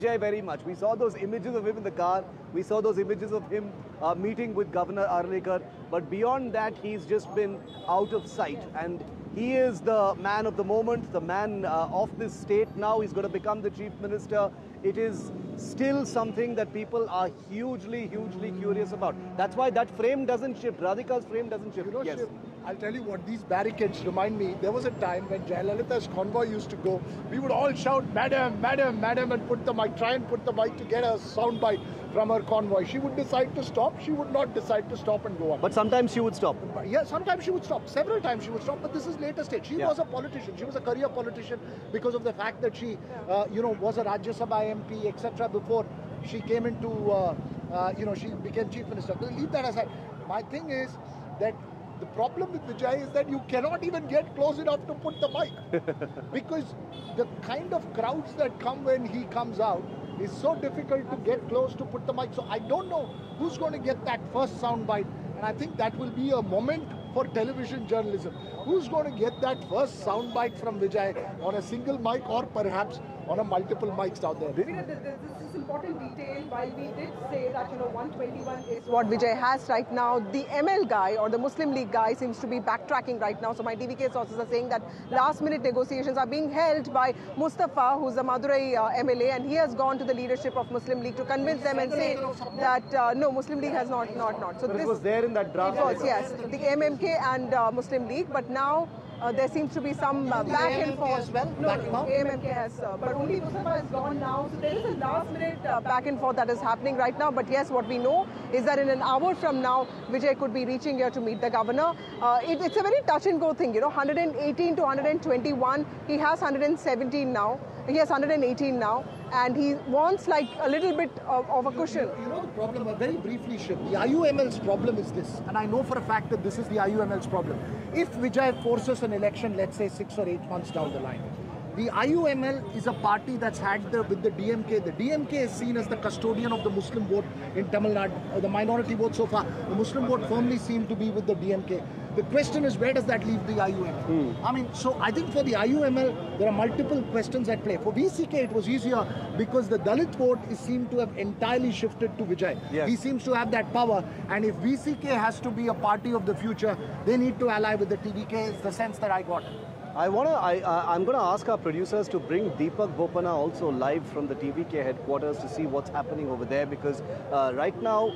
Vijay very much. We saw those images of him in the car. We saw those images of him meeting with Governor Arlekar. But beyond that, he's just been out of sight. And he is the man of the moment, the man of this state now. He's going to become the chief minister. It is still something that people are hugely curious about. That's why that frame doesn't shift. Radhika's frame doesn't shift. You know, yes. Shiv, I'll tell you what, these barricades remind me, there was a time when Jayalalitha's convoy used to go, we would all shout, Madam, Madam, Madam, and try and put the mic to get a soundbite from her convoy. She would decide to stop, she would not decide to stop and go on. But sometimes she would stop. Yeah, sometimes she would stop. Several times she would stop, but this is later stage. She was a politician. She was a career politician because of the fact that she, was a Rajya Sabha MP, etc. before she came into, she became chief minister. But leave that aside. My thing is that the problem with Vijay is that you cannot even get close enough to put the mic. Because the kind of crowds that come when he comes out is so difficult to get close to put the mic. So I don't know who's going to get that first soundbite. And I think that will be a moment for television journalism. Who's going to get that first soundbite from Vijay on a single mic or perhaps on a multiple mics out there? This is important detail. While we did say that 121 is what Vijay has right now, the ML guy or the Muslim League guy seems to be backtracking right now. So my TVK sources are saying that last-minute negotiations are being held by Mustafa, who's the Madurai MLA, and he has gone to the leadership of Muslim League to convince them and say that no, Muslim League has not. So but this was there in that draft. It was, yes, the MMK and Muslim League, but now there seems to be some back and forth. As well, no, AMMK has, but only Mustafa is gone now. So there is a last-minute back and forth that is happening right now. But yes, what we know is that in an hour from now, Vijay could be reaching here to meet the governor. It's a very touch-and-go thing, 118 to 121. He has 117 now. He has 118 now, and he wants like a little bit of a cushion. You know the problem, very briefly, Shiv, the IUML's problem is this, and I know for a fact that this is the IUML's problem. If Vijay forces an election, let's say 6 or 8 months down the line, the IUML is a party that's had with the DMK. The DMK is seen as the custodian of the Muslim vote in Tamil Nadu, the minority vote so far. The Muslim vote firmly seemed to be with the DMK. The question is, where does that leave the IUML? I mean, so I think for the IUML, there are multiple questions at play. For VCK, it was easier because the Dalit vote is seemed to have entirely shifted to Vijay. Yes. He seems to have that power. And if VCK has to be a party of the future, they need to ally with the TVK, is the sense that I got. I'm going to ask our producers to bring Deepak Bopana also live from the TVK headquarters to see what's happening over there, because right now,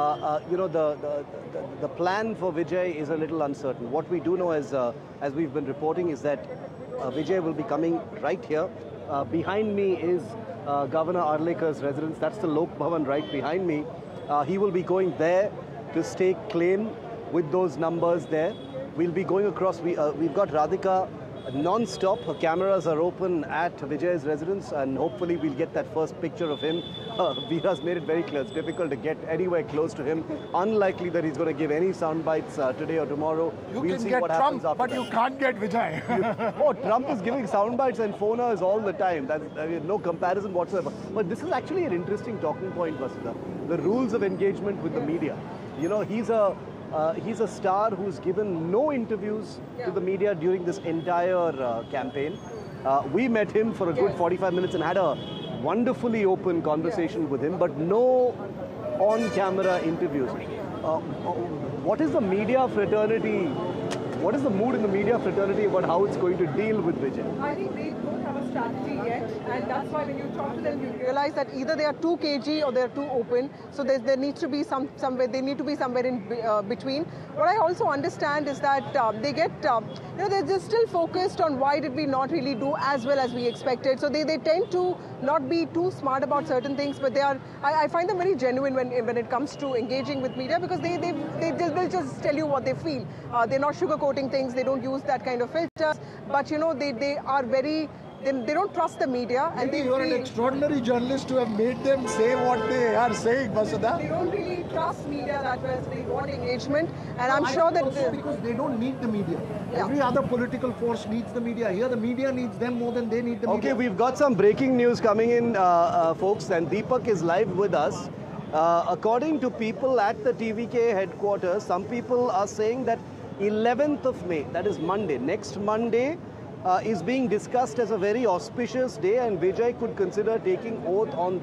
the plan for Vijay is a little uncertain. What we do know, as we've been reporting, is that Vijay will be coming right here. Behind me is Governor Arlekar's residence. That's the Lok Bhavan right behind me. He will be going there to stake claim with those numbers there. We'll be going across. We've got Radhika non-stop. Her cameras are open at Vijay's residence, and hopefully we'll get that first picture of him. Veera's made it very clear. It's difficult to get anywhere close to him. Unlikely that he's going to give any sound bites today or tomorrow. We'll see what happens after that. You can't get Vijay. Trump is giving sound bites and phoners all the time. That's no comparison whatsoever. But this is actually an interesting talking point, Vasudha. The rules of engagement with the media. He's a star who's given no interviews to the media during this entire campaign. We met him for a good 45 minutes and had a wonderfully open conversation with him, but no on-camera interviews. What is the media fraternity? What is the mood in the media fraternity about how it's going to deal with Vijay? I think they don't have a strategy yet, and that's why when you talk to them, you realize that either they are too cagey or they are too open. So there needs to be somewhere. They need to be somewhere in between. What I also understand is that they get, they're just still focused on why did we not really do as well as we expected. So they tend to not be too smart about certain things, but they are. I find them very genuine when it comes to engaging with media, because they'll just tell you what they feel. They're not sugarcoating things. They don't use that kind of filters. But they are very. They don't trust the media. And maybe you're an extraordinary journalist to have made them say what they are saying, Vasudha. They don't really trust media that well. They want engagement, and I'm sure that also because they don't need the media. Every other political force needs the media. Here, the media needs them more than they need the media. Okay, we've got some breaking news coming in, folks, and Deepak is live with us. According to people at the TVK headquarters, some people are saying that 11th of May, that is Monday, next Monday, is being discussed as a very auspicious day, and Vijay could consider taking oath on